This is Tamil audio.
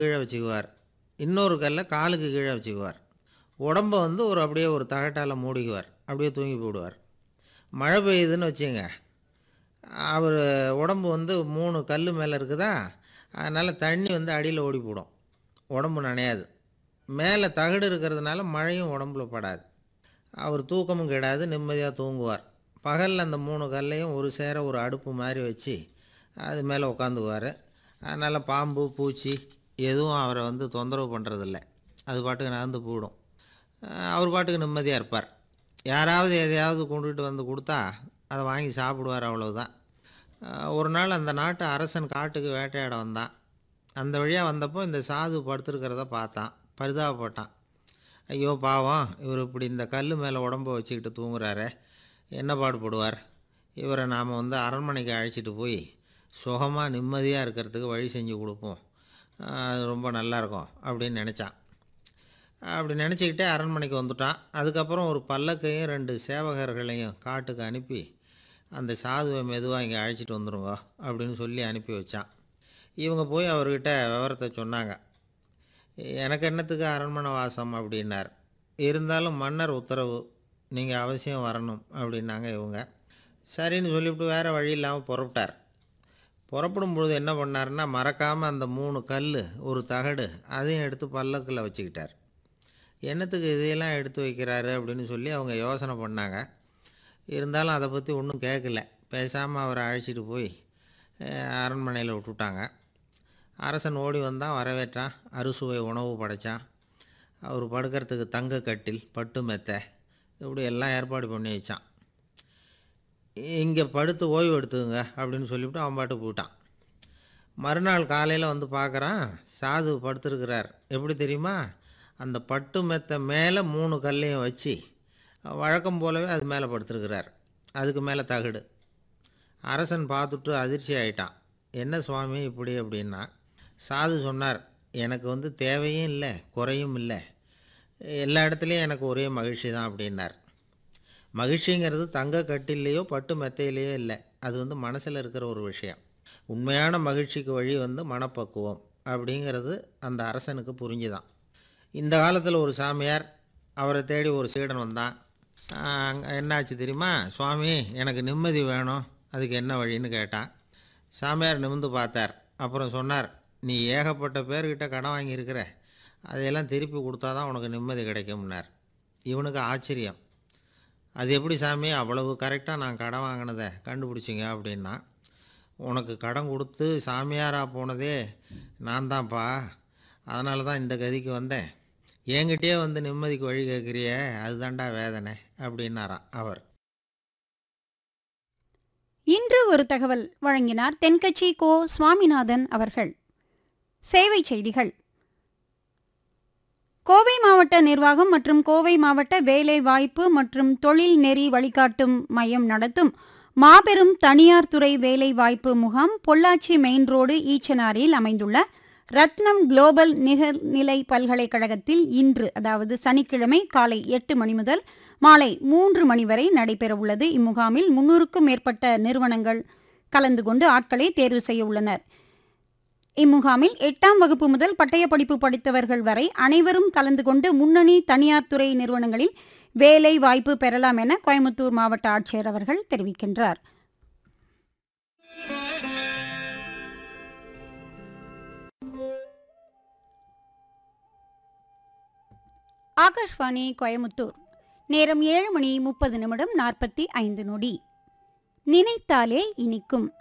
கீழே வச்சுக்குவார். இன்னொரு கல்லை காலுக்கு கீழே வச்சுக்குவார். உடம்ப வந்து அப்படியே ஒரு தகட்டால் மூடிக்குவார். அப்படியே தூங்கி போடுவார். மழை பெய்யுதுன்னு வச்சுங்க, அவர் உடம்பு வந்து 3 கல் மேலே இருக்குதா, அதனால் தண்ணி வந்து அடியில் ஓடி போடும். உடம்பு நனையாது. மேலே தகடு இருக்கிறதுனால மழையும் உடம்புல படாது. அவர் தூக்கமும் கெடாது, நிம்மதியாக தூங்குவார். பகலில் அந்த 3 கல்லையும் ஒரு சேர ஒரு அடுப்பு மாதிரி வச்சு அது மேலே உட்காந்துக்குவார். அதனால் பாம்பு பூச்சி எதுவும் அவரை வந்து தொந்தரவு பண்ணுறதில்ல. அது பாட்டுக்கு நகர்ந்து போயிடும். அவர் பாட்டுக்கு நிம்மதியாக இருப்பார். யாராவது எதையாவது கொண்டுகிட்டு வந்து கொடுத்தா அதை வாங்கி சாப்பிடுவார், அவ்வளவுதான். ஒரு நாள் அந்த நாட்டு அரசன் காட்டுக்கு வேட்டையாட வந்தான். அந்த வழியாக வந்தப்போ இந்த சாது படுத்துருக்கிறத பார்த்தான். பரிதாபப்பட்டான். ஐயோ பாவம், இவர் இப்படி இந்த கல் மேலே உடம்ப வச்சுக்கிட்டு தூங்குறாரே, என்ன பாடுபடுவார். இவரை நாம் வந்து அரண்மனைக்கு அழைச்சிட்டு போய் சுகமாக நிம்மதியாக இருக்கிறதுக்கு வழி செஞ்சு கொடுப்போம், அது ரொம்ப நல்லாயிருக்கும் அப்படின்னு நினச்சான். அப்படி நினச்சிக்கிட்டே அரண்மனைக்கு வந்துட்டான். அதுக்கப்புறம் ஒரு பல்லக்கையும் 2 சேவகர்களையும் காட்டுக்கு அனுப்பி அந்த சாதுவை மெதுவாக இங்கே அழைச்சிட்டு வந்துடுங்க அப்படின்னு சொல்லி அனுப்பி வச்சான். இவங்க போய் அவர்கிட்ட விவரத்தை சொன்னாங்க. எனக்கு என்னத்துக்கு அரண்மனை வாசம் அப்படின்னார். இருந்தாலும் மன்னர் உத்தரவு, நீங்கள் அவசியம் வரணும் அப்படின்னாங்க இவங்க. சரின்னு சொல்லிவிட்டு வேறு வழி இல்லாமல் புறப்பட்டார். புறப்படும் பொழுது என்ன பண்ணார்னா, மறக்காமல் அந்த 3 கல் ஒரு தகடு அதையும் எடுத்து பல்லக்கில் வச்சுக்கிட்டார். என்னத்துக்கு இதையெல்லாம் எடுத்து வைக்கிறாரு அப்படின்னு சொல்லி அவங்க யோசனை பண்ணாங்க. இருந்தாலும் அதை பற்றி ஒன்றும் கேட்கல. பேசாமல் அவரை அழைச்சிட்டு போய் அரண்மனையில் விட்டுட்டாங்க. அரசன் ஓடி வந்தான், வரவேற்றான், அறுசுவை உணவு படைத்தான். அவர் படுக்கிறதுக்கு தங்க கட்டில், பட்டு மெத்தை, இப்படி எல்லாம் ஏற்பாடு பண்ணி வச்சான். இங்கே படுத்து ஓய்வு எடுத்துங்க அப்படின்னு சொல்லிவிட்டு அவன் பாட்டு போயிட்டான். மறுநாள் காலையில் வந்து பார்க்குறான், சாது படுத்துருக்கிறார். எப்படி தெரியுமா? அந்த பட்டு மெத்தை மேலே 3 கல்லையும் வச்சு வழக்கம் போலவே அது மேலே படுத்துருக்கிறார். அதுக்கு மேலே தகடு. அரசன் பார்த்துட்டு அதிர்ச்சி ஆகிட்டான். என்ன சுவாமி இப்படி அப்படின்னா, சாது சொன்னார், எனக்கு வந்து தேவையும் இல்லை குறையும் இல்லை, எல்லா இடத்துலையும் எனக்கு ஒரே மகிழ்ச்சி தான் அப்படின்னார். மகிழ்ச்சிங்கிறது தங்க கட்டிலேயோ பட்டு மெத்தையிலேயோ இல்லை, அது வந்து மனசில் இருக்கிற ஒரு விஷயம். உண்மையான மகிழ்ச்சிக்கு வழி வந்து மனப்பக்குவம் அப்படிங்கிறது அந்த அரசனுக்கு புரிஞ்சுதான். இந்த காலத்தில் ஒரு சாமியார், அவரை தேடி ஒரு சீடன் வந்தான். என்னாச்சு தெரியுமா? சுவாமி, எனக்கு நிம்மதி வேணும், அதுக்கு என்ன வழின்னு கேட்டான். சாமியார் நிமிர்ந்து பார்த்தார். அப்புறம் சொன்னார், நீ ஏகப்பட்ட பேர்கிட்ட கடன் வாங்கியிருக்கிற, அதையெல்லாம் திருப்பி கொடுத்தா தான் உனக்கு நிம்மதி கிடைக்கும்னார். இவனுக்கு ஆச்சரியம். அது எப்படி சாமி, அவ்வளவு கரெக்டாக நான் கடன் வாங்கினதை கண்டுபிடிச்சிங்க அப்படின்னா. உனக்கு கடன் கொடுத்து சாமியாராக போனதே நான் தான்ப்பா, அதனால தான் இந்த கதிக்கு வந்தேன். என்கிட்டயே வந்து நிம்மதிக்கு வழி கேட்குறியே, அதுதான்டா வேதனை அப்படின்னாராம் அவர். இன்று ஒரு தகவல் வழங்கினார் தென்கட்சி கோ சுவாமிநாதன் அவர்கள். சேவை செய்திகள். கோவை மாவட்ட நிர்வாகம் மற்றும் கோவை மாவட்ட வேலை வாய்ப்பு மற்றும் தொழில் நெறி வழிகாட்டும் மையம் நடத்தும் மாபெரும் தனியார் துறை வேலை வாய்ப்பு முகாம் பொள்ளாச்சி மெயின் ரோடு ஈச்சனாரில் அமைந்துள்ள ரத்னம் குளோபல் நிகர்நிலை பல்கலைக்கழகத்தில் இன்று, அதாவது சனிக்கிழமை காலை 8 மணி முதல் மாலை 3 மணி வரை நடைபெறவுள்ளது. இம்முகாமில் 300க்கும் மேற்பட்ட நிறுவனங்கள் கலந்து கொண்டு ஆட்களை தேர்வு செய்ய உள்ளனர். இம்முகாமில் 8ஆம் வகுப்பு முதல் பட்டய படிப்பு படித்தவர்கள் வரை அனைவரும் கலந்து கொண்டு முன்னணி தனியார் துறை நிறுவனங்களில் வேலை வாய்ப்பு பெறலாம் என கோயம்புத்தூர் மாவட்ட ஆட்சியர் அவர்கள் தெரிவிக்கின்றார். ஆகாஷ்வாணி கோயம்புத்தூர். நேரம் 7 மணி 30 நிமிடம் 45 நொடி. நினைத்தாலே இனிக்கும்.